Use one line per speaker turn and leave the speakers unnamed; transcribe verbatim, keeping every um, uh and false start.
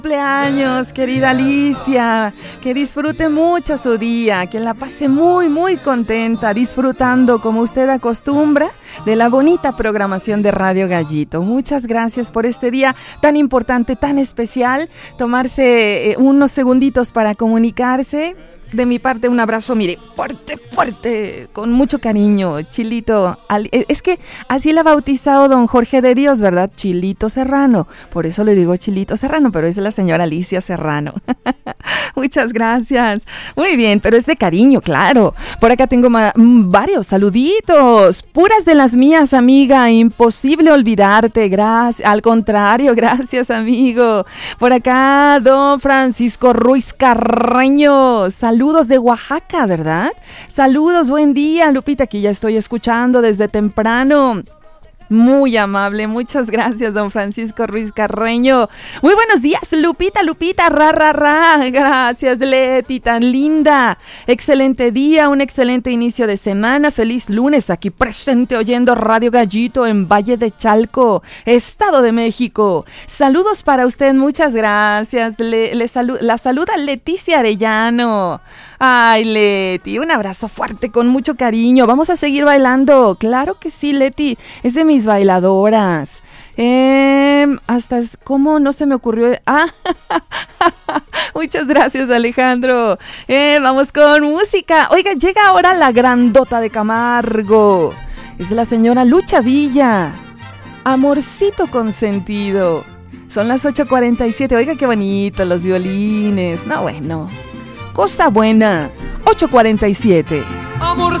Cumpleaños, querida Alicia, que disfrute mucho su día, que la pase muy, muy contenta, disfrutando como usted acostumbra de la bonita programación de Radio Gallito. Muchas gracias por este día tan importante, tan especial, tomarse eh, unos segunditos para comunicarse. De mi parte, un abrazo, mire, fuerte, fuerte, con mucho cariño, Chilito. Es que así la ha bautizado don Jorge de Dios, ¿verdad? Chilito Serrano. Por eso le digo Chilito Serrano, pero es la señora Alicia Serrano. Muchas gracias. Muy bien, pero es de cariño, claro. Por acá tengo ma- varios saluditos. Puras de las mías, amiga. Imposible olvidarte. Gracias. Al contrario, gracias, amigo. Por acá, don Francisco Ruiz Carreño. Saludos. Saludos de Oaxaca, ¿verdad? Saludos, buen día, Lupita, que ya estoy escuchando desde temprano. Muy amable, muchas gracias, don Francisco Ruiz Carreño. Muy buenos días, Lupita, Lupita, ra, ra, ra. Gracias, Leti, tan linda. Excelente día, un excelente inicio de semana. Feliz lunes, aquí presente oyendo Radio Gallito en Valle de Chalco, Estado de México. Saludos para usted, muchas gracias. Le, le salu- la saluda Leticia Arellano. Ay, Leti, un abrazo fuerte con mucho cariño. Vamos a seguir bailando. Claro que sí, Leti, es de mis bailadoras. Eh, hasta, ¿cómo no se me ocurrió? Ah, muchas gracias, Alejandro. Eh, vamos con música. Oiga, llega ahora la grandota de Camargo. Es la señora Lucha Villa. Amorcito consentido. Son las ocho cuarenta y siete. Oiga, qué bonito los violines. No, bueno. Cosa buena. ocho cuarenta y siete. Amor.